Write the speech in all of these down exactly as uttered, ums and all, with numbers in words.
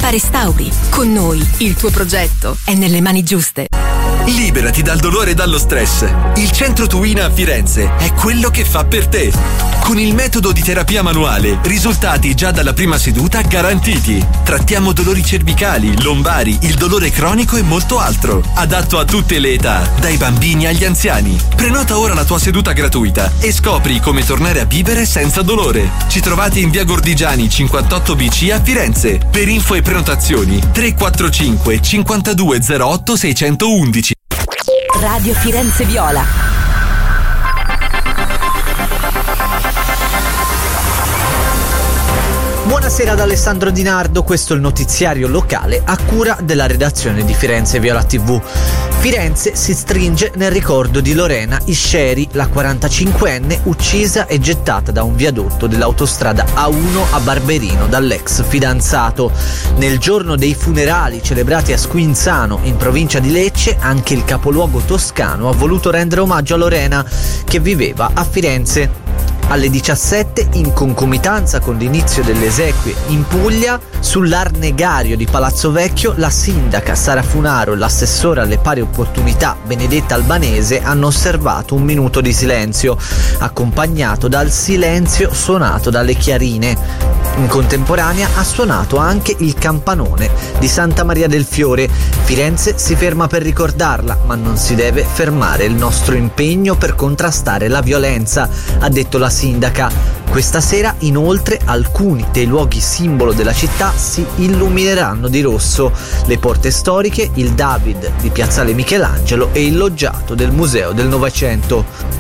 la restauri. Con noi il tuo progetto è nelle mani giuste. Liberati dal dolore e dallo stress. Il Centro Tuina a Firenze è quello che fa per te. Con il metodo di terapia manuale, risultati già dalla prima seduta garantiti. Trattiamo dolori cervicali, lombari, il dolore cronico e molto altro. Adatto a tutte le età, dai bambini agli anziani. Prenota ora la tua seduta gratuita e scopri come tornare a vivere senza dolore. Ci trovate in via Gordigiani cinquantotto B C a Firenze. Per info e prenotazioni tre quattro cinque cinquantadue zero otto seicentoundici. Radio Firenze Viola. Buonasera ad Alessandro Di Nardo, questo è il notiziario locale a cura della redazione di Firenze Viola tivù. Firenze si stringe nel ricordo di Lorena Isceri, la quarantacinquenne uccisa e gettata da un viadotto dell'autostrada A uno a Barberino dall'ex fidanzato. Nel giorno dei funerali celebrati a Squinzano, in provincia di Lecce, anche il capoluogo toscano ha voluto rendere omaggio a Lorena, che viveva a Firenze. Alle diciassette, in concomitanza con l'inizio delle esequie in Puglia, sull'Arnegario di Palazzo Vecchio, la sindaca Sara Funaro e l'assessore alle pari opportunità Benedetta Albanese hanno osservato un minuto di silenzio, accompagnato dal silenzio suonato dalle chiarine. In contemporanea ha suonato anche il campanone di Santa Maria del Fiore. Firenze si ferma per ricordarla, ma non si deve fermare il nostro impegno per contrastare la violenza, ha detto la sindaca. Questa sera, inoltre, alcuni dei luoghi simbolo della città si illumineranno di rosso: le porte storiche, il David di Piazzale Michelangelo e il loggiato del Museo del Novecento.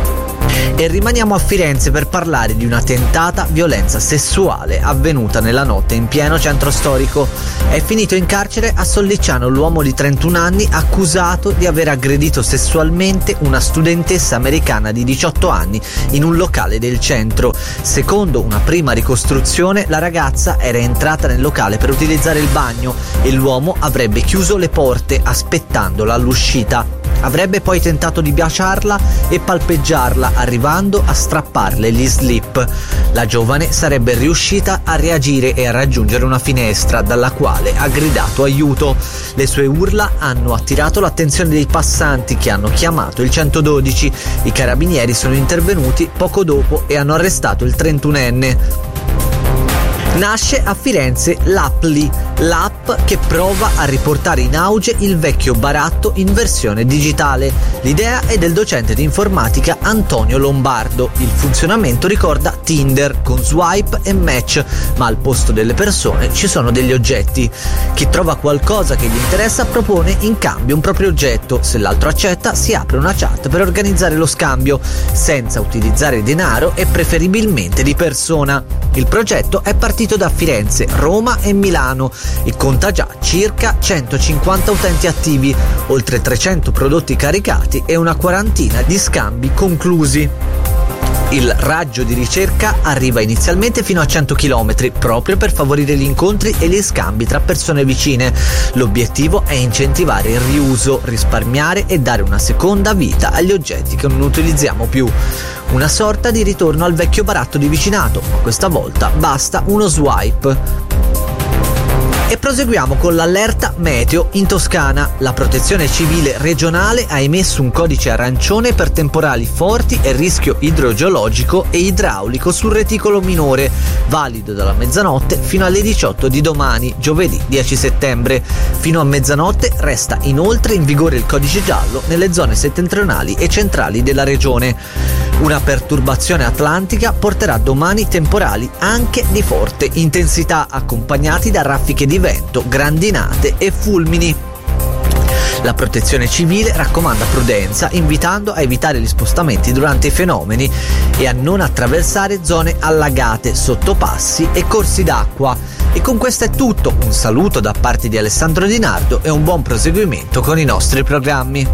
E rimaniamo a Firenze per parlare di una tentata violenza sessuale avvenuta nella notte in pieno centro storico. È finito in carcere a Sollicciano l'uomo di trentuno anni accusato di aver aggredito sessualmente una studentessa americana di diciotto anni in un locale del centro. Secondo una prima ricostruzione, la ragazza era entrata nel locale per utilizzare il bagno e l'uomo avrebbe chiuso le porte aspettandola all'uscita. Avrebbe poi tentato di baciarla e palpeggiarla, arrivando a strapparle gli slip. La giovane sarebbe riuscita a reagire e a raggiungere una finestra, dalla quale ha gridato aiuto. Le sue urla hanno attirato l'attenzione dei passanti, che hanno chiamato il centododici. I carabinieri sono intervenuti poco dopo e hanno arrestato il trentunenne. Nasce a Firenze l'Appli, l'app che prova a riportare in auge il vecchio baratto in versione digitale. L'idea è del docente di informatica Antonio Lombardo. Il funzionamento ricorda Tinder, con swipe e match, ma al posto delle persone ci sono degli oggetti. Chi trova qualcosa che gli interessa propone in cambio un proprio oggetto. Se l'altro accetta, si apre una chat per organizzare lo scambio, senza utilizzare denaro e preferibilmente di persona. Il progetto è partito da Firenze, Roma e Milano e conta già circa centocinquanta utenti attivi, oltre trecento prodotti caricati e una quarantina di scambi conclusi. Il raggio di ricerca arriva inizialmente fino a cento chilometri, proprio per favorire gli incontri e gli scambi tra persone vicine. L'obiettivo è incentivare il riuso, risparmiare e dare una seconda vita agli oggetti che non utilizziamo più. Una sorta di ritorno al vecchio baratto di vicinato, ma questa volta basta uno swipe. E proseguiamo con l'allerta meteo in Toscana. La Protezione Civile regionale ha emesso un codice arancione per temporali forti e rischio idrogeologico e idraulico sul reticolo minore, valido dalla mezzanotte fino alle diciotto di domani, giovedì dieci settembre. Fino a mezzanotte resta inoltre in vigore il codice giallo nelle zone settentrionali e centrali della regione. Una perturbazione atlantica porterà domani temporali anche di forte intensità, accompagnati da raffiche di vento, grandinate e fulmini. La Protezione Civile raccomanda prudenza, invitando a evitare gli spostamenti durante i fenomeni e a non attraversare zone allagate, sottopassi e corsi d'acqua. E con questo è tutto. Un saluto da parte di Alessandro Di Nardo e un buon proseguimento con i nostri programmi.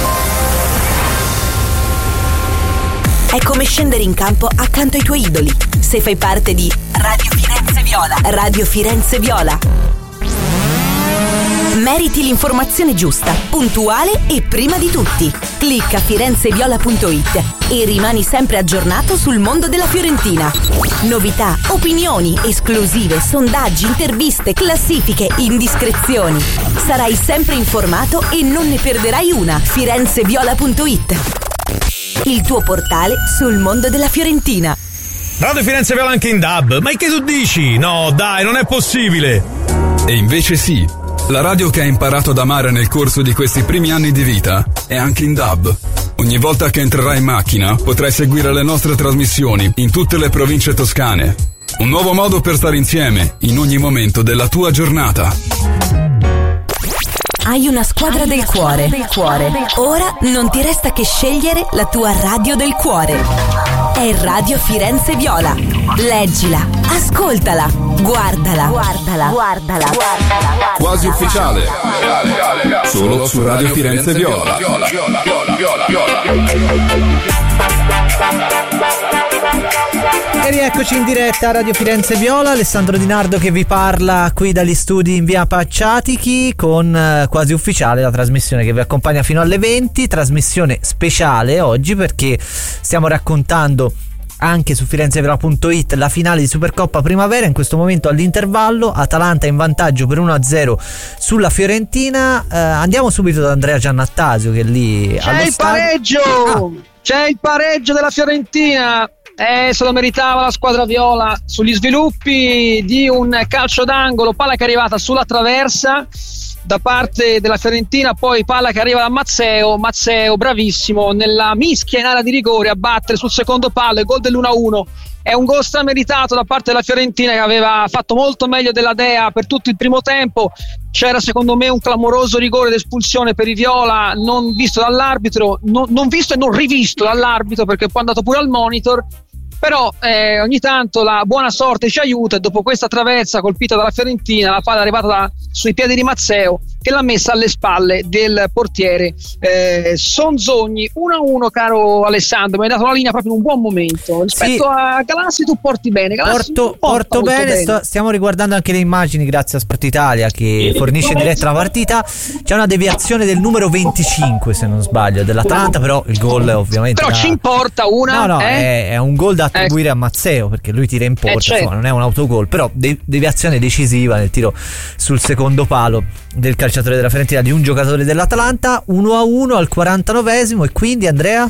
È come scendere in campo accanto ai tuoi idoli. Se fai parte di Radio Firenze Viola. Radio Firenze Viola. Meriti l'informazione giusta, puntuale e prima di tutti. Clicca firenzeviola punto it e rimani sempre aggiornato sul mondo della Fiorentina. Novità, opinioni, esclusive, sondaggi, interviste, classifiche, indiscrezioni. Sarai sempre informato e non ne perderai una. Firenzeviola punto it, il tuo portale sul mondo della Fiorentina. Radio Firenze Viola anche in D A B. Ma che tu dici? No, dai, non è possibile. E invece sì, la radio che hai imparato ad amare nel corso di questi primi anni di vita è anche in D A B. Ogni volta che entrerai in macchina potrai seguire le nostre trasmissioni in tutte le province toscane. Un nuovo modo per stare insieme in ogni momento della tua giornata. Hai una squadra, Hai del, una cuore. squadra del cuore. Ora non ti resta che scegliere la tua radio del cuore. È Radio Firenze Viola. Leggila, ascoltala, guardala, guardala, guardala, guardala. Quasi ufficiale. Solo su Radio Firenze Viola. E rieccoci in diretta a Radio Firenze Viola. Alessandro Di Nardo che vi parla qui dagli studi in via Pacciatichi con eh, Quasi Ufficiale, la trasmissione che vi accompagna fino alle venti. Trasmissione speciale oggi perché stiamo raccontando anche su firenzeviola punto it la finale di Supercoppa Primavera. In questo momento all'intervallo Atalanta in vantaggio per uno a zero sulla Fiorentina. eh, Andiamo subito da Andrea Giannattasio che è lì c'è allo il stadio. pareggio ah. C'è il pareggio della Fiorentina. Eh, se lo meritava la squadra viola sugli sviluppi di un calcio d'angolo, palla che è arrivata sulla traversa da parte della Fiorentina, poi palla che arriva da Mazzeo, Mazzeo bravissimo nella mischia in area di rigore a battere sul secondo palo, il gol dell'uno a uno. È un gol strameritato da parte della Fiorentina che aveva fatto molto meglio della Dea per tutto il primo tempo. C'era secondo me un clamoroso rigore d'espulsione per i viola non visto dall'arbitro, non, non visto e non rivisto dall'arbitro perché poi è andato pure al monitor. Però eh, ogni tanto la buona sorte ci aiuta e dopo questa traversa colpita dalla Fiorentina la palla è arrivata da, sui piedi di Mazzeo che l'ha messa alle spalle del portiere eh, Sonzogni. uno a uno, caro Alessandro, mi hai dato la linea proprio in un buon momento rispetto sì. a Galassi. Tu porti bene, Galassi porto, porto bene, bene. Sto, stiamo riguardando anche le immagini grazie a Sport Italia che fornisce in diretta la partita. C'è una deviazione del numero venticinque se non sbaglio dell'Atalanta, però il gol ovviamente però da... ci importa una no no eh? è, è un gol da attribuire ecco. a Mazzeo perché lui tira in porta, eh, insomma non è un autogol, però de- deviazione decisiva nel tiro sul secondo palo del calciatore della Fiorentina di un giocatore dell'Atalanta. Uno a uno al quarantanovesimo. E quindi Andrea?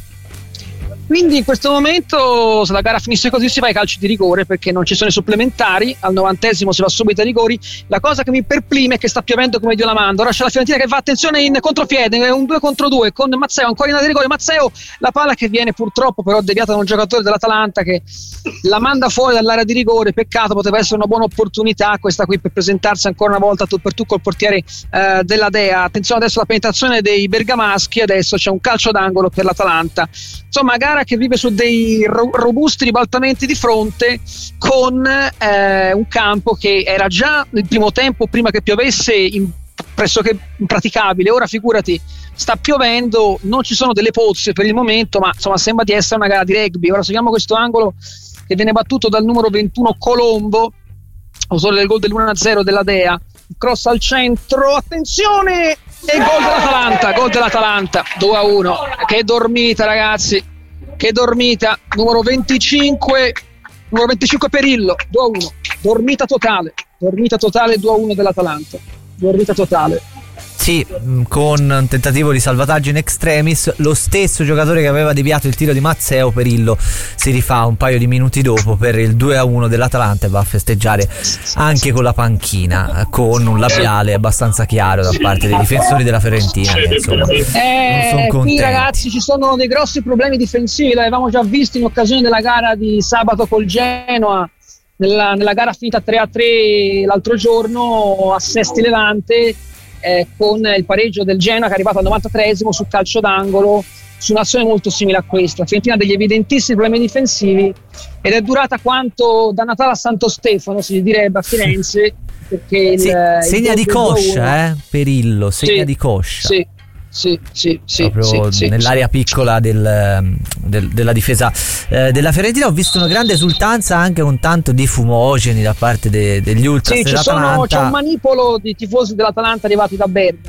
Quindi in questo momento se la gara finisce così si va ai calci di rigore perché non ci sono i supplementari, al novantesimo si va subito ai rigori. La cosa che mi perplime è che sta piovendo come Dio la manda. Ora c'è la Fiorentina che fa attenzione in contropiede, è un due contro due con Mazzeo ancora in area di rigore. Mazzeo, la palla che viene purtroppo però deviata da un giocatore dell'Atalanta che la manda fuori dall'area di rigore. Peccato, poteva essere una buona opportunità questa qui per presentarsi ancora una volta tu per tu col portiere eh, della Dea. Attenzione adesso alla penetrazione dei bergamaschi, adesso c'è un calcio d'angolo per l'Atalanta. Insomma, gara che vive su dei ro- robusti ribaltamenti di fronte con eh, un campo che era già nel primo tempo, prima che piovesse, in, pressoché impraticabile. Ora figurati, sta piovendo, non ci sono delle pozze per il momento, ma insomma sembra di essere una gara di rugby. Ora seguiamo questo angolo che viene battuto dal numero ventuno Colombo, autore del gol dell'uno a zero della Dea. Cross al centro, attenzione! E gol dell'Atalanta, gol dell'Atalanta, due a uno. Che dormita, ragazzi, che dormita. Numero venticinque, numero venticinque Perillo, due a uno. Dormita totale, dormita totale, due a uno dell'Atalanta. Dormita totale. Sì, con un tentativo di salvataggio in extremis. Lo stesso giocatore che aveva deviato il tiro di Mazzeo, Perillo, si rifà un paio di minuti dopo per il due a uno dell'Atalanta e va a festeggiare anche con la panchina, con un labiale abbastanza chiaro da parte dei difensori della Fiorentina che, insomma, eh, non sono qui ragazzi ci sono dei grossi problemi difensivi, l'avevamo già visto in occasione della gara di sabato col Genoa, nella, nella gara finita tre a tre l'altro giorno a Sesti Levante. Eh, con il pareggio del Genoa che è arrivato al novantatreesimo su calcio d'angolo, su un'azione molto simile a questa. La Fiorentina ha degli evidentissimi problemi difensivi ed è durata quanto da Natale a Santo Stefano, si direbbe a Firenze, perché sì, il, segna il di coscia, eh, Perillo, segna sì, di coscia. Sì. Sì, sì, sì, proprio sì, nell'area sì. piccola del, del, della difesa eh, della Fiorentina. Ho visto una grande esultanza, anche un tanto di fumogeni da parte de, degli ultras sì, dell'Atalanta. C'è un manipolo di tifosi dell'Atalanta arrivati da Bergamo.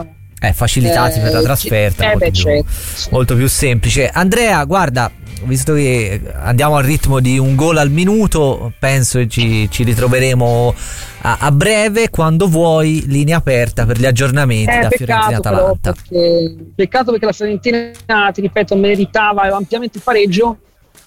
eh, facilitati eh, per la trasferta, eh, molto, beh, più, certo. molto più semplice. Andrea, guarda, visto che andiamo al ritmo di un gol al minuto, penso che ci, ci ritroveremo a, a breve, quando vuoi, linea aperta per gli aggiornamenti eh, da Fiorentina-Atalanta. Perché, peccato perché la Fiorentina, ti ripeto, meritava ampiamente il pareggio.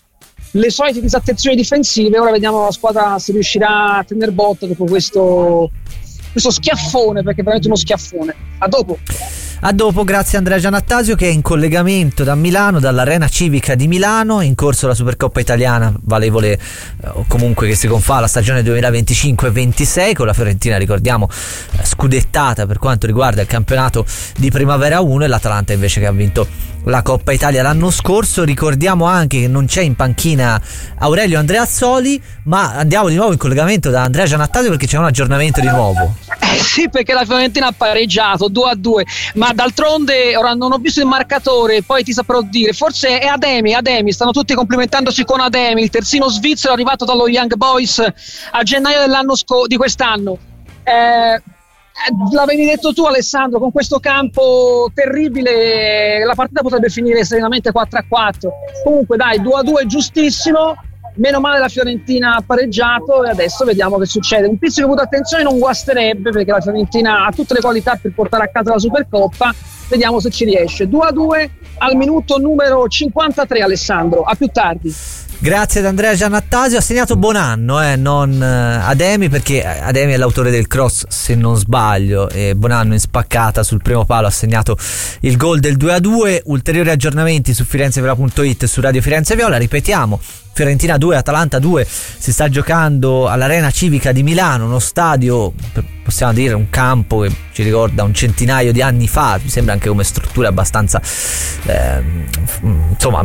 Le solite disattenzioni difensive, ora vediamo la squadra se riuscirà a tener botta dopo questo, questo schiaffone, perché è veramente uno schiaffone. A dopo. A dopo, grazie Andrea Giannattasio, che è in collegamento da Milano, dall'Arena Civica di Milano, in corso la Supercoppa Italiana valevole eh, comunque che si confà la stagione duemilaventicinque ventisei, con la Fiorentina, ricordiamo, eh, scudettata per quanto riguarda il campionato di Primavera uno, e l'Atalanta invece che ha vinto la Coppa Italia l'anno scorso. Ricordiamo anche che non c'è in panchina Aurelio Andreazzoli, ma andiamo di nuovo in collegamento da Andrea Giannattasio perché c'è un aggiornamento di nuovo. Eh sì, perché la Fiorentina ha pareggiato due a due, ma d'altronde ora non ho visto il marcatore, poi ti saprò dire, forse è Ademi, Ademi, stanno tutti complimentandosi con Ademi, il terzino svizzero arrivato dallo Young Boys a gennaio dell'anno scorso, di quest'anno. Eh, l'avevi detto tu, Alessandro, con questo campo terribile la partita potrebbe finire serenamente quattro a quattro. Comunque dai, due a due è giustissimo. Meno male la Fiorentina ha pareggiato e adesso vediamo che succede. Un pizzico di attenzione non guasterebbe, perché la Fiorentina ha tutte le qualità per portare a casa la Supercoppa. Vediamo se ci riesce. due a due al minuto numero cinquantatré, Alessandro. A più tardi. Grazie ad Andrea Giannattasio. Ha segnato Bonanno, eh, non Ademi, perché Ademi è l'autore del cross, se non sbaglio, e Bonanno in spaccata sul primo palo ha segnato il gol del due a due. Ulteriori aggiornamenti su firenzeviola punto it e su Radio Firenze Viola. Ripetiamo, Fiorentina due, Atalanta due, si sta giocando all'Arena Civica di Milano, uno stadio, possiamo dire un campo che ci ricorda un centinaio di anni fa, mi sembra anche come struttura abbastanza eh, insomma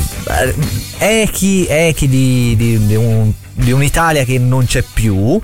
echi, echi di, di, di, un, di un'Italia che non c'è più.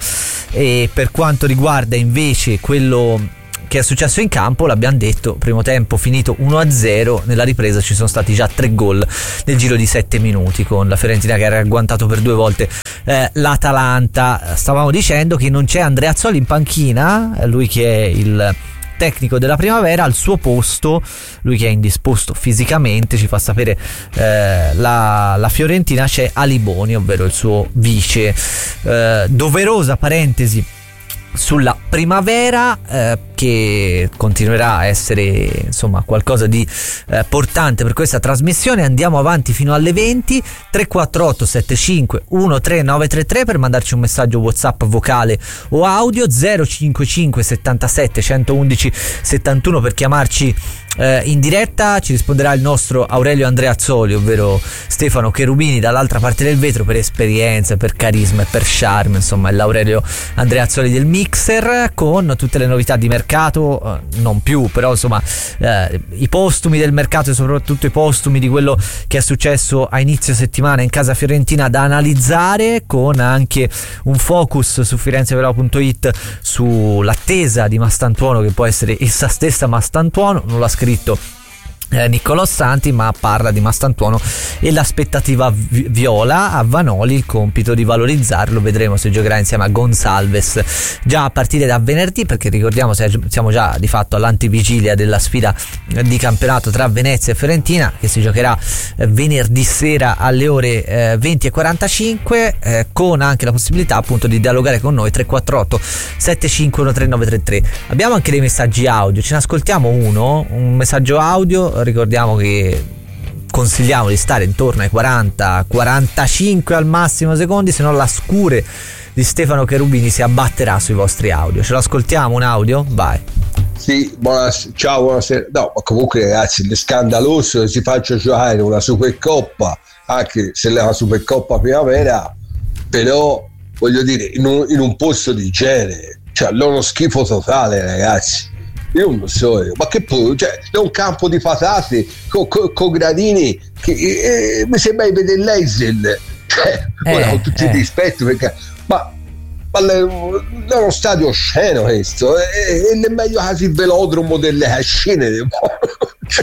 E per quanto riguarda invece quello che è successo in campo, l'abbiamo detto, primo tempo finito uno a zero, nella ripresa ci sono stati già tre gol nel giro di sette minuti, con la Fiorentina che ha agguantato per due volte eh, l'Atalanta. Stavamo dicendo che non c'è Andreazzoli in panchina, lui che è il tecnico della Primavera. Al suo posto, lui che è indisposto fisicamente, ci fa sapere eh, la, la Fiorentina, c'è Aliboni, ovvero il suo vice. Eh, doverosa parentesi sulla Primavera, eh, che continuerà a essere insomma qualcosa di eh, portante per questa trasmissione. Andiamo avanti fino alle venti. Tre quattro otto sette cinque uno tre nove tre tre per mandarci un messaggio WhatsApp vocale o audio, zero cinque cinque settantasette centoundici settantuno per chiamarci eh, in diretta. Ci risponderà il nostro Aurelio Andreazzoli, ovvero Stefano Cherubini, dall'altra parte del vetro, per esperienza, per carisma e per charme. Insomma, è l'Aurelio Andreazzoli del Mixer, con tutte le novità di mercato, eh, non più, però insomma eh, i postumi del mercato e soprattutto i postumi di quello che è successo a inizio settimana in casa fiorentina da analizzare, con anche un focus su firenzeviola punto it sull'attesa di Mastantuono, che può essere essa stessa Mastantuono. Non l'ha scritto Eh, Niccolò Santi, ma parla di Mastantuono e l'aspettativa vi- viola. A Vanoli il compito di valorizzarlo, vedremo se giocherà insieme a Gonsalves già a partire da venerdì, perché ricordiamo siamo già di fatto all'antivigilia della sfida di campionato tra Venezia e Fiorentina, che si giocherà eh, venerdì sera alle ore eh, venti e quarantacinque, eh, con anche la possibilità appunto di dialogare con noi. Tre quattro otto sette cinque uno tre nove tre tre. Abbiamo anche dei messaggi audio, ce ne ascoltiamo uno, un messaggio audio. Ricordiamo che consigliamo di stare intorno ai quaranta quarantacinque al massimo secondi, se no la scure di Stefano Cherubini si abbatterà sui vostri audio. Ce lo ascoltiamo un audio? Vai. Sì, buonasera, ciao, buonasera. No, ma comunque ragazzi, è scandaloso che si faccia giocare una Supercoppa, anche se è una Supercoppa Primavera, però voglio dire, in un, in un posto di genere, cioè loro schifo totale, ragazzi. Io non so, ma che poi, cioè, è un campo di patate con co, co gradini che eh, mi sembra di vedere l'Eisel, cioè, eh, ora, con tutto eh. il rispetto, perché ma, ma le, è uno stadio osceno questo, e nemmeno quasi il velodromo delle cascine. Cioè,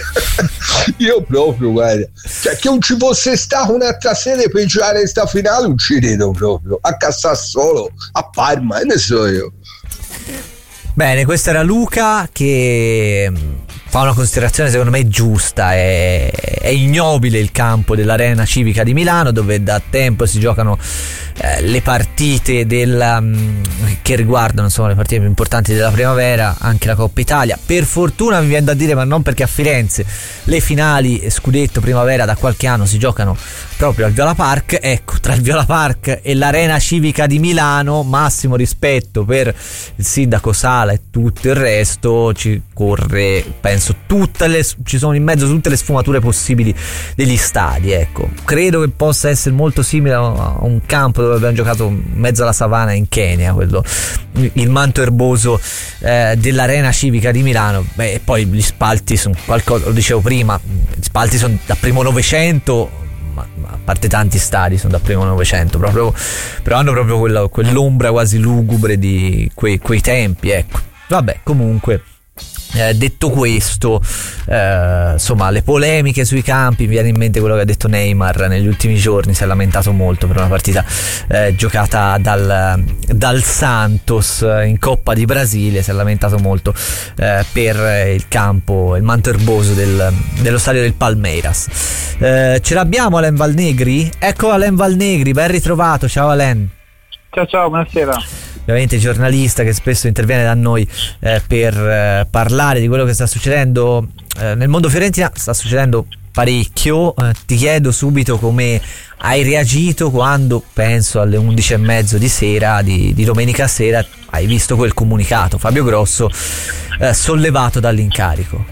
io proprio, guarda, cioè, che non ci fosse stata un'altra sede per giocare questa finale, non ci credo proprio. A Casassolo, a Parma, e ne so io. Bene, questo era Luca che fa una considerazione secondo me giusta. È, è ignobile il campo dell'Arena Civica di Milano, dove da tempo si giocano eh, le partite del, um, che riguardano insomma le partite più importanti della primavera, anche la Coppa Italia. Per fortuna mi viene da dire, ma non perché a Firenze le finali scudetto primavera da qualche anno si giocano proprio al Viola Park. Ecco, tra il Viola Park e l'Arena Civica di Milano, massimo rispetto per il sindaco Sala e tutto il resto, ci corre, penso, tutte le, ci sono in mezzo tutte le sfumature possibili degli stadi. Ecco, credo che possa essere molto simile a un campo dove abbiamo giocato in mezzo alla savana in Kenya, quello, il manto erboso eh, dell'Arena Civica di Milano. Beh, e poi gli spalti sono qualcosa, lo dicevo prima, gli spalti sono da primo Novecento, ma a parte tanti stadi sono da primo Novecento, proprio, però hanno proprio quella, quell'ombra quasi lugubre di quei, quei tempi, ecco. Vabbè, comunque Eh, detto questo, eh, insomma, le polemiche sui campi, mi viene in mente quello che ha detto Neymar negli ultimi giorni, si è lamentato molto per una partita eh, giocata dal, dal Santos in Coppa di Brasile, si è lamentato molto eh, per il campo, il manto erboso del, dello stadio del Palmeiras. Eh, ce l'abbiamo Alain Valnegri? Ecco Alain Valnegri, ben ritrovato, ciao Alain. Ciao ciao, buonasera. Ovviamente giornalista che spesso interviene da noi eh, per eh, parlare di quello che sta succedendo eh, nel mondo fiorentina. Sta succedendo parecchio. Eh, ti chiedo subito come hai reagito quando, penso alle undici e mezzo di sera di, di domenica sera, hai visto quel comunicato Fabio Grosso eh, sollevato dall'incarico.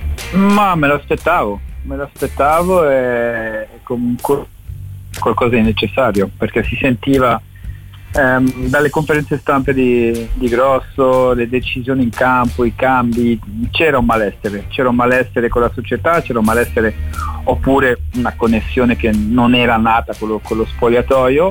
Ma me lo aspettavo, me lo aspettavo e comunque qualcosa di necessario, perché si sentiva ehm, dalle conferenze stampe di, di Grosso, le decisioni in campo, i cambi, c'era un malessere, c'era un malessere con la società, c'era un malessere oppure una connessione che non era nata con lo, con lo spogliatoio.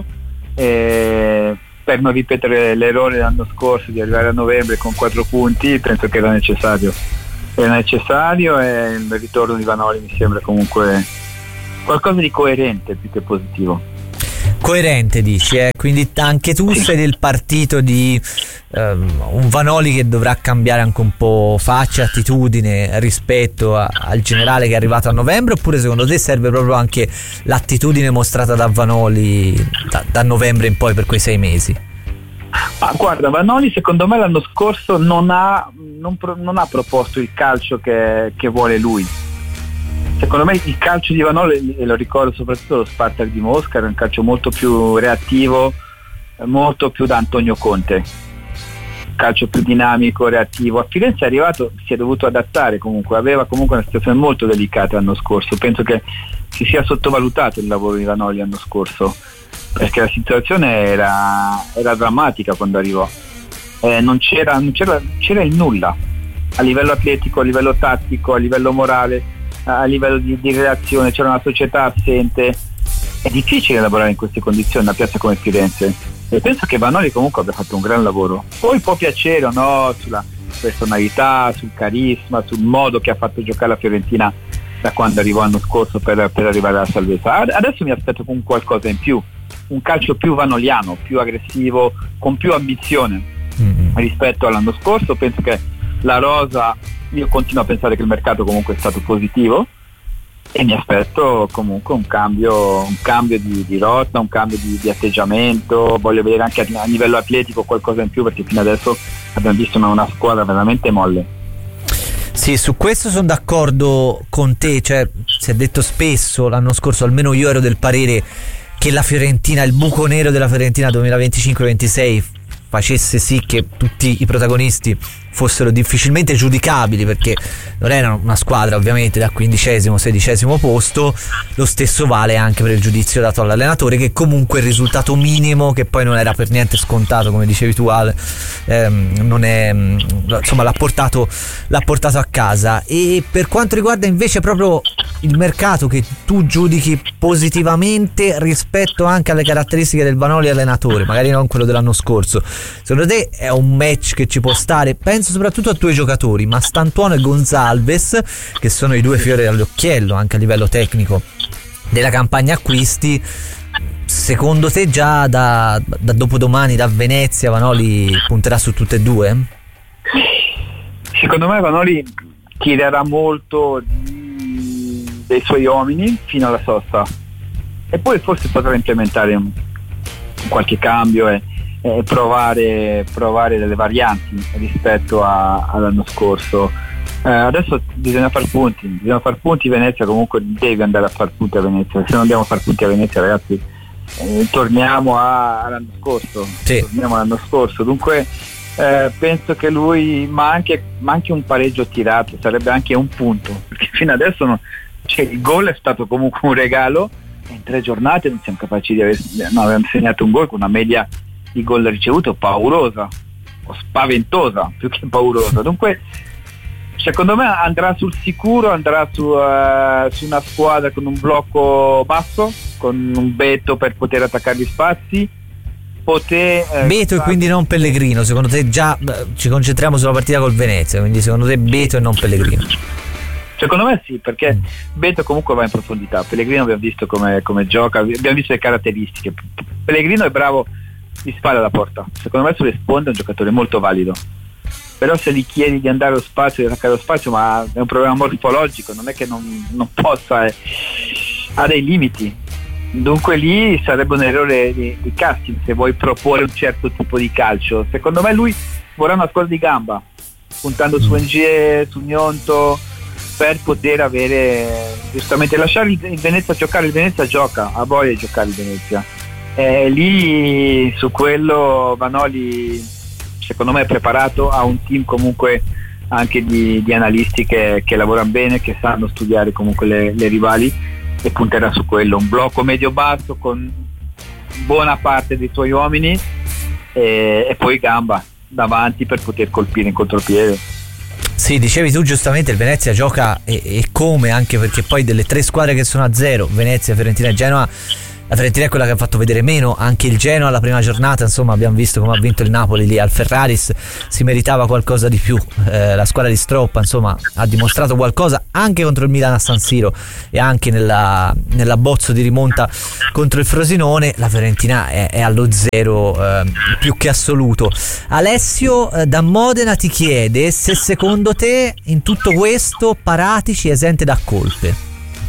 E per non ripetere l'errore dell'anno scorso di arrivare a novembre con quattro punti, penso che era necessario. Era necessario e il ritorno di Vanoli mi sembra comunque qualcosa di coerente più che positivo. Coerente dici, eh? Quindi anche tu sì. sei del partito di um, un Vanoli che dovrà cambiare anche un po' faccia, attitudine rispetto a, al generale che è arrivato a novembre, oppure secondo te serve proprio anche l'attitudine mostrata da Vanoli da, da novembre in poi per quei sei mesi? Ah, guarda, Vanoli secondo me l'anno scorso non ha, non, pro, non ha proposto il calcio che, che vuole lui. Secondo me il calcio di Vanoli, e lo ricordo soprattutto lo Spartak di Mosca, era un calcio molto più reattivo, molto più da Antonio Conte, calcio più dinamico, reattivo. A Firenze è arrivato, si è dovuto adattare comunque, aveva comunque una situazione molto delicata l'anno scorso. Penso che si sia sottovalutato il lavoro di Vanoli l'anno scorso, perché la situazione era, era drammatica quando arrivò. Eh, non c'era, non c'era, c'era il nulla a livello atletico, a livello tattico, a livello morale, a livello di, di relazione. C'era una società assente. È difficile lavorare in queste condizioni in una piazza come Firenze, e penso che Vanoli comunque abbia fatto un gran lavoro. Poi può piacere o no sulla personalità, sul carisma, sul modo che ha fatto giocare la Fiorentina da quando arrivò l'anno scorso per, per arrivare alla salvezza. Adesso mi aspetto con qualcosa in più, un calcio più vanoliano, più aggressivo, con più ambizione mm-hmm. rispetto all'anno scorso. Penso che la rosa, io continuo a pensare che il mercato comunque è stato positivo, e mi aspetto comunque un cambio, un cambio di, di rotta, un cambio di, di atteggiamento. Voglio vedere anche a, a livello atletico qualcosa in più, perché fino adesso abbiamo visto una, una squadra veramente molle. Sì, su questo sono d'accordo con te, cioè si è detto spesso l'anno scorso, almeno io ero del parere che la Fiorentina, il buco nero della Fiorentina duemilaventicinque ventisei facesse sì che tutti i protagonisti fossero difficilmente giudicabili, perché non erano una squadra ovviamente da quindicesimo, sedicesimo posto. Lo stesso vale anche per il giudizio dato all'allenatore, che comunque il risultato minimo, che poi non era per niente scontato come dicevi tu Ale, ehm, non è, insomma l'ha portato, l'ha portato a casa. E per quanto riguarda invece proprio il mercato, che tu giudichi positivamente rispetto anche alle caratteristiche del Vanoli allenatore, magari non quello dell'anno scorso, secondo te è un match che ci può stare? Penso soprattutto a due giocatori, Mastantuono e Gonzalez, che sono i due fiori all'occhiello anche a livello tecnico della campagna acquisti. Secondo te già da, da dopodomani, da Venezia, Vanoli punterà su tutte e due? Secondo me Vanoli tirerà molto di, dei suoi uomini fino alla sosta e poi forse potrà implementare un, qualche cambio e, e provare, provare delle varianti rispetto a, all'anno scorso. Eh, adesso bisogna far punti, bisogna far punti. Venezia comunque deve andare a far punti a Venezia, se non andiamo a far punti a Venezia, ragazzi, eh, torniamo a, all'anno scorso, sì. torniamo all'anno scorso, dunque eh, penso che lui, ma anche, ma anche un pareggio tirato sarebbe anche un punto, perché fino adesso non, cioè, il gol è stato comunque un regalo e in tre giornate non siamo capaci di aver, no, abbiamo segnato un gol con una media di gol ricevuto paurosa o spaventosa più che paurosa. Dunque secondo me andrà sul sicuro, andrà su, uh, su una squadra con un blocco basso, con un Beto per poter attaccare gli spazi. Poter, eh, Beto e quindi non Pellegrino, secondo te? Già beh, ci concentriamo sulla partita col Venezia, quindi secondo te Beto e non Pellegrino? Secondo me sì, perché mm. Beto comunque va in profondità, Pellegrino abbiamo visto come, come gioca, abbiamo visto le caratteristiche. Pellegrino è bravo di spalle alla porta, secondo me sulle sponde è un giocatore molto valido, però se gli chiedi di andare allo spazio, di attaccare lo spazio, ma è un problema morfologico, non è che non, non possa, eh, ha dei limiti, dunque lì sarebbe un errore di, di casting se vuoi proporre un certo tipo di calcio. Secondo me lui vorrà una squadra di gamba, puntando su N G E, su Gnonto, per poter avere, giustamente lasciare il Venezia giocare. Il Venezia gioca, ha voglia di giocare il Venezia, e lì su quello Vanoli secondo me è preparato, ha un team comunque anche di, di analisti che, che lavorano bene, che sanno studiare comunque le, le rivali, e punterà su quello, un blocco medio-basso con buona parte dei suoi uomini e, e poi gamba davanti per poter colpire in contropiede. Sì, dicevi tu giustamente, il Venezia gioca e, e come, anche perché poi delle tre squadre che sono a zero, Venezia, Fiorentina e Genoa, la Fiorentina è quella che ha fatto vedere meno, anche il Genoa alla prima giornata, insomma abbiamo visto come ha vinto il Napoli lì al Ferraris, si meritava qualcosa di più, eh, la squadra di Stroppa insomma ha dimostrato qualcosa anche contro il Milan a San Siro e anche nella, nella bozzo di rimonta contro il Frosinone. La Fiorentina è, è allo zero eh, più che assoluto. Alessio eh, da Modena ti chiede se secondo te in tutto questo Paratici è esente da colpe.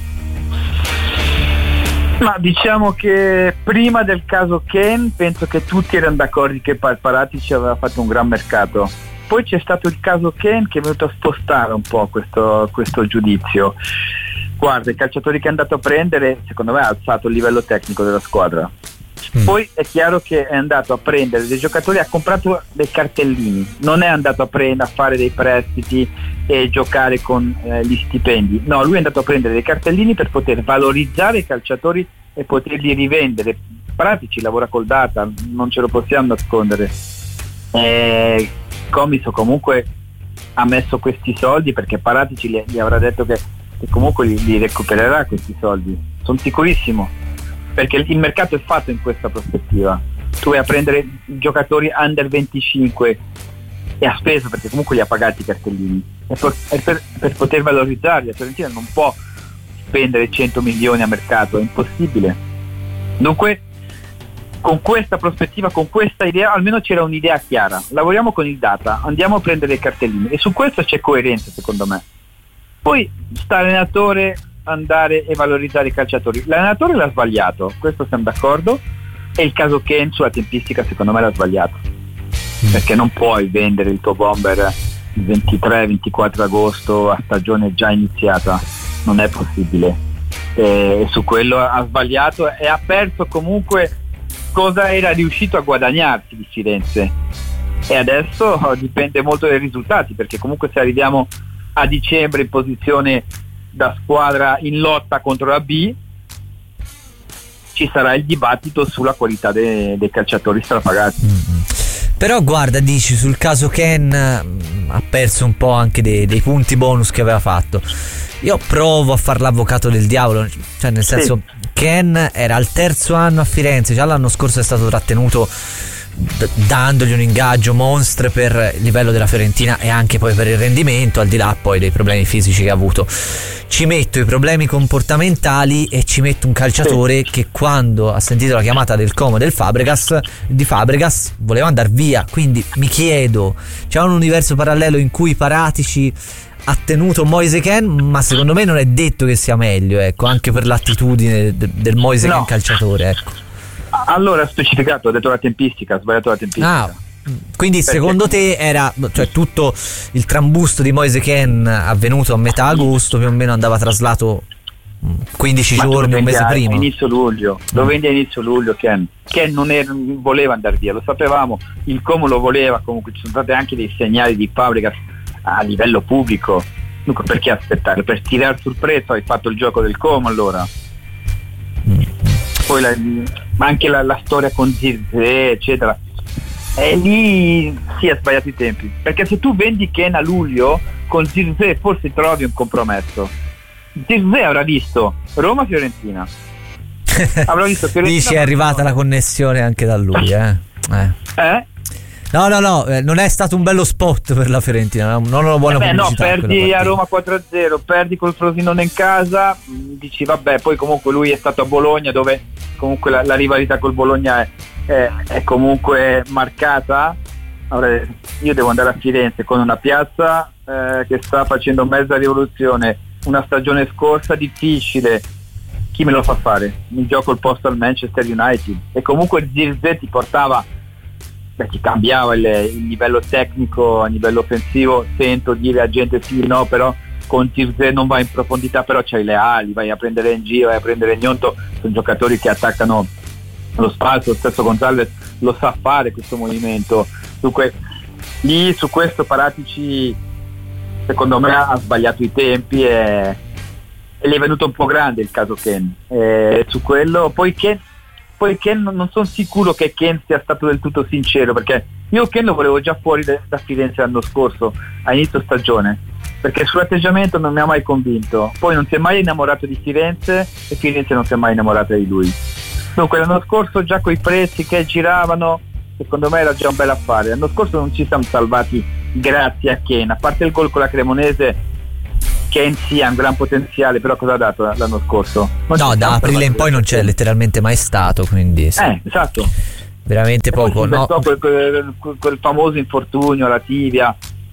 Ma diciamo che prima del caso Ken penso che tutti erano d'accordo che Paratici aveva fatto un gran mercato, poi c'è stato il caso Ken che è venuto a spostare un po' questo, questo giudizio. Guarda, i calciatori che è andato a prendere secondo me ha alzato il livello tecnico della squadra. Mm. Poi è chiaro che è andato a prendere dei giocatori, ha comprato dei cartellini, non è andato a prendere a fare dei prestiti e giocare con eh, gli stipendi, no, lui è andato a prendere dei cartellini per poter valorizzare i calciatori e poterli rivendere. Paratici lavora col data, non ce lo possiamo nascondere. eh, Comiso comunque ha messo questi soldi perché Paratici gli, gli avrà detto che, che comunque li, li recupererà questi soldi, sono sicurissimo, perché il mercato è fatto in questa prospettiva. Tu vai a prendere giocatori under venticinque e a spesa, perché comunque li ha pagati i cartellini, e per, e per, per poter valorizzarli. La Fiorentina non può spendere cento milioni a mercato, è impossibile. Dunque con questa prospettiva, con questa idea, almeno c'era un'idea chiara, lavoriamo con il data, andiamo a prendere i cartellini, e su questo c'è coerenza secondo me. Poi sta allenatore andare e valorizzare i calciatori. L'allenatore l'ha sbagliato, questo siamo d'accordo, e il caso Ken sulla tempistica secondo me l'ha sbagliato, mm. perché non puoi vendere il tuo bomber il ventitré ventiquattro agosto a stagione già iniziata, non è possibile, e su quello ha sbagliato e ha perso comunque cosa era riuscito a guadagnarsi di Firenze, e adesso dipende molto dai risultati, perché comunque se arriviamo a dicembre in posizione da squadra in lotta contro la B, ci sarà il dibattito sulla qualità dei, dei calciatori strapagati. Mm-hmm. Però guarda, dici sul caso Ken mh, ha perso un po' anche dei, dei punti bonus che aveva fatto. Io provo a far l'avvocato del diavolo, cioè nel senso, sì. Ken era al terzo anno a Firenze, già l'anno scorso è stato trattenuto d- dandogli un ingaggio monstre per il livello della Fiorentina e anche poi per il rendimento, al di là poi dei problemi fisici che ha avuto. Ci metto i problemi comportamentali e ci metto un calciatore sì. che quando ha sentito la chiamata del Como del Fabregas, di Fabregas voleva andare via, quindi mi chiedo, c'è un universo parallelo in cui Paratici ha tenuto Moise Kean, ma secondo me non è detto che sia meglio, ecco, anche per l'attitudine de- del Moise Kean No. calciatore, ecco. Allora ha specificato, ha detto la tempistica, ha sbagliato la tempistica. Ah, quindi Perché- secondo te era, cioè tutto il trambusto di Moise Kean avvenuto a metà agosto più o meno andava traslato mm, quindici Ma tu giorni, lo un vendi mese a prima? inizio luglio, lo vendi a inizio luglio Ken. Ken non era- voleva andare via, lo sapevamo, il Como lo voleva, comunque ci sono stati anche dei segnali di Fabregas a livello pubblico. Dunque perché aspettare? Per tirare sul prezzo hai fatto il gioco del Como allora. Poi la, ma anche la, la storia con Zirze eccetera, e lì sì, ha sbagliato i tempi, perché se tu vendi Ken a luglio con Zirze forse trovi un compromesso. Zirze avrà visto Roma-Fiorentina, avrà visto Fiorentina. Dici è arrivata la connessione anche da lui, eh? eh. Eh? No, no, no, eh, non è stato un bello spot per la Fiorentina, non una buona Eh beh, no, pubblicità. quella perdi a partita. Roma quattro a zero, perdi col Frosinone in casa, mh, dici vabbè, poi comunque lui è stato a Bologna dove comunque la, la rivalità col Bologna è, è, è comunque marcata. Allora, io devo andare a Firenze con una piazza eh, che sta facendo mezza rivoluzione, una stagione scorsa difficile, chi me lo fa fare? Mi gioco il posto al Manchester United e comunque il Zirze ti portava, beh, ti cambiava il, il livello tecnico a livello offensivo. Sento dire a gente sì, no, però con Zirze non vai in profondità, però c'hai le ali, vai a prendere in giro, vai a prendere Gnonto, sono giocatori che attaccano lo spazio. Lo stesso Gonzalez lo sa fare questo movimento. Dunque lì su questo Paratici secondo me ha sbagliato i tempi e, e gli è venuto un po' grande il caso Ken, e su quello poi Ken Poi Ken non sono sicuro che Ken sia stato del tutto sincero, perché io Ken lo volevo già fuori da, da Firenze l'anno scorso a inizio stagione, perché sull'atteggiamento non mi ha mai convinto, poi non si è mai innamorato di Firenze e Firenze non si è mai innamorata di lui. Dunque l'anno scorso già coi prezzi che giravano secondo me era già un bel affare. L'anno scorso non ci siamo salvati grazie a Ken, a parte il gol con la Cremonese. Ken sì ha un gran potenziale, però cosa ha dato l'anno scorso? Non No, ci da siamo aprile in salvati poi non grazie c'è a Ken. letteralmente mai stato, quindi sì, Eh, esatto. veramente E poi poco. si No? inventò quel, quel, quel famoso infortunio alla tibia.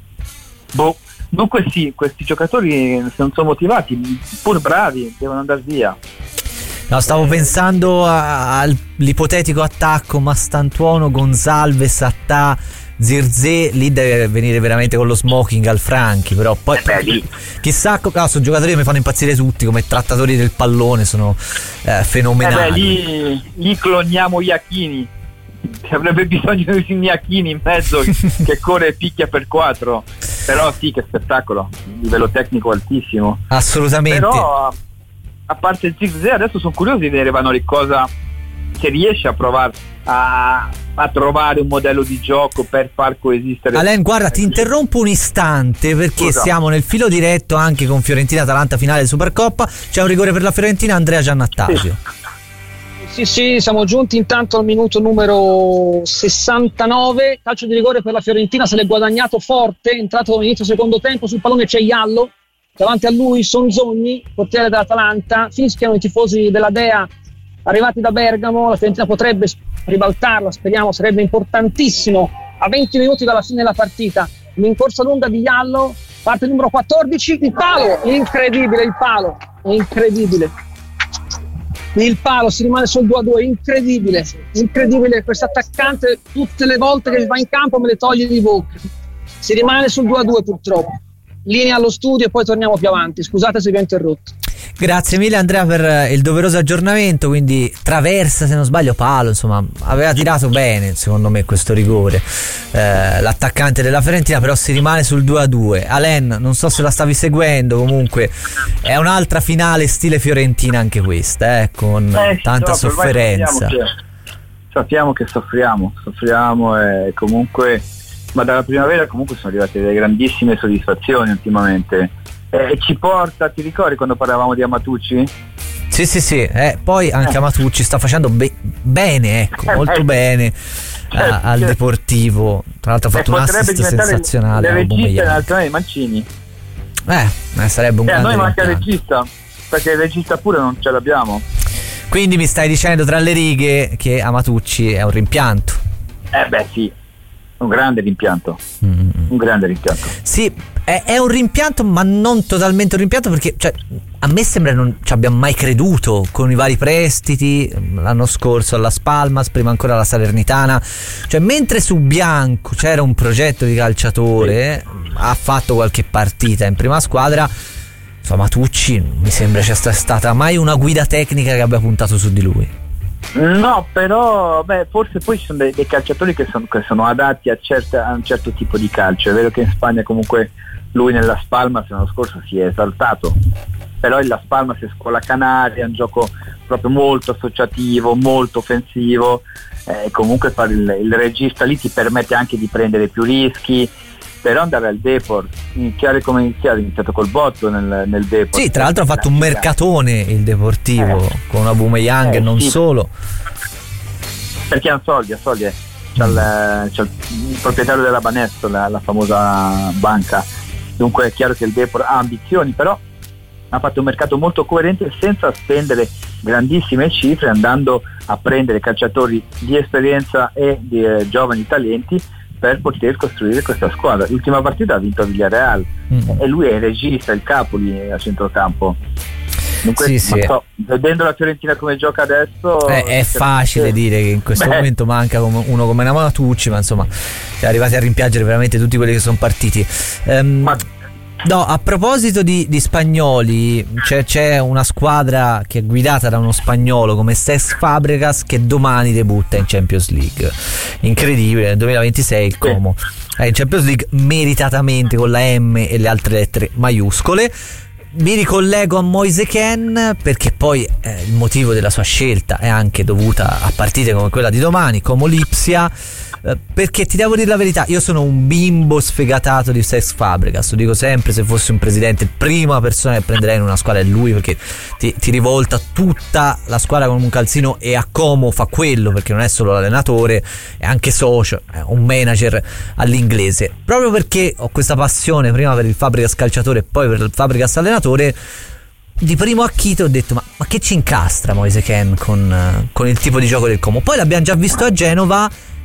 Boh. Dunque sì, questi giocatori se non sono motivati, pur bravi, devono andare via. No, stavo pensando a- all'ipotetico attacco Mastantuono, Gonzalves, Attà, Zirze, lì deve venire veramente con lo smoking al Franchi, però poi Eh beh, lì. chissà, co- no, sono giocatori che mi fanno impazzire tutti come trattatori del pallone, sono eh, Eh fenomenali. beh, lì, lì cloniamo Iachini. Avrebbe bisogno di un Iachini in mezzo che, che corre e picchia per quattro. Però sì, che spettacolo, livello tecnico altissimo. Assolutamente. Però a parte il Zirze adesso sono curioso di vedere Vanoli cosa, se riesce a provare a, a trovare un modello di gioco per far coesistere. Alen, guarda, ti interrompo un istante perché Scusa. siamo nel filo diretto anche con Fiorentina-Atalanta finale di Supercoppa. C'è un rigore per la Fiorentina, Andrea Giannattasio. Sì, sì, siamo giunti intanto al minuto numero sessantanove, calcio di rigore per la Fiorentina, se l'è guadagnato forte, è entrato all'inizio secondo tempo, sul pallone c'è Iallo, davanti a lui Sonzogni, portiere dell'Atalanta, fischiano i tifosi della Dea arrivati da Bergamo, la Fiorentina potrebbe ribaltarla, speriamo, sarebbe importantissimo, a venti minuti dalla fine della partita, l'incorsa lunga di Iallo, parte il numero quattordici, il palo, incredibile il palo, è incredibile. Il palo, si rimane sul due a due, incredibile, incredibile questo attaccante, tutte le volte che va in campo me le toglie di bocca, si rimane sul due a due purtroppo. Linea allo studio e poi torniamo più avanti, scusate se vi ho interrotto. Grazie mille Andrea per il doveroso aggiornamento, quindi traversa se non sbaglio palo, insomma aveva tirato bene secondo me questo rigore eh, l'attaccante della Fiorentina, però si rimane sul due a due. Alen, non so se la stavi seguendo, comunque è un'altra finale stile Fiorentina anche questa, eh, con Eh, tanta no, sofferenza. Sappiamo che, sappiamo che soffriamo, soffriamo e comunque, ma dalla primavera comunque sono arrivate delle grandissime soddisfazioni ultimamente. E ci porta, ti ricordi quando parlavamo di Amatucci? Sì, sì, sì, eh, poi anche Eh. Amatucci sta facendo be- bene, ecco, Eh, molto eh. bene Certo, a- al certo. Deportivo. Tra l'altro ha fatto E un potrebbe assist diventare sensazionale il a regista Aubameyang. nazionale di Mancini. Eh, eh, sarebbe un E a grande noi manca il rimpianto. regista, perché il regista pure non ce l'abbiamo. Quindi mi stai dicendo tra le righe che Amatucci è un rimpianto. Eh beh sì, un grande rimpianto, mm. un grande rimpianto. Sì, è, è un rimpianto, ma non totalmente un rimpianto, perché cioè, a me sembra che non ci abbiamo mai creduto con i vari prestiti, l'anno scorso alla Spalmas, prima ancora alla Salernitana, cioè mentre su Bianco c'era un progetto di calciatore, sì. ha fatto qualche partita in prima squadra, insomma Tucci mi sembra sia stata mai una guida tecnica che abbia puntato su di lui. No, però beh, forse poi ci sono dei, dei calciatori che sono, che sono adatti a, certa, a un certo tipo di calcio. È vero che in Spagna comunque lui nella Spalmas l'anno scorso si è esaltato, però la Spalmas è scuola canaria, è un gioco proprio molto associativo, molto offensivo, eh, comunque fare il, il regista lì ti permette anche di prendere più rischi. Però andare al Depor, iniziare come iniziare, ha iniziato col botto nel, nel Depor. Sì, tra l'altro ha fatto un mercatone il Deportivo, eh, con Aubameyang e eh, non sì. solo. Perché ha soldi, ha soldi. C'ha, il, c'ha il proprietario della Banesto, la, la famosa banca. Dunque è chiaro che il Depor ha ambizioni, però ha fatto un mercato molto coerente senza spendere grandissime cifre, andando a prendere calciatori di esperienza e di eh, giovani talenti per poter costruire questa squadra. L'ultima partita ha vinto a Villarreal, mm. e lui è il regista, il capo lì a centrocampo. Dunque, sì, sì. So, vedendo la Fiorentina come gioca adesso, è, è facile dire che in questo beh. momento manca uno come Namatucci, ma insomma siamo arrivati a rimpiangere veramente tutti quelli che sono partiti. Um, ma No, a proposito di, di spagnoli, c'è, c'è una squadra che è guidata da uno spagnolo come Cesc Fabregas che domani debutta in Champions League. Incredibile, nel duemilaventisei il Como è in Champions League meritatamente con la M e le altre lettere maiuscole. Mi ricollego a Moise Kean perché poi eh, il motivo della sua scelta è anche dovuta a partite come quella di domani, Como Lipsia, eh, perché ti devo dire la verità, io sono un bimbo sfegatato di Cesc Fabregas, lo dico sempre, se fossi un presidente prima persona che prenderei in una squadra è lui, perché ti, ti rivolta tutta la squadra con un calzino e a Como fa quello, perché non è solo l'allenatore, è anche socio, è un manager all'inglese. Proprio perché ho questa passione prima per il Fabregas calciatore e poi per il Fabregas allenatore, di primo acchito ho detto ma, ma che ci incastra Moise Kean con, con il tipo di gioco del Como. Poi l'abbiamo già visto a Genova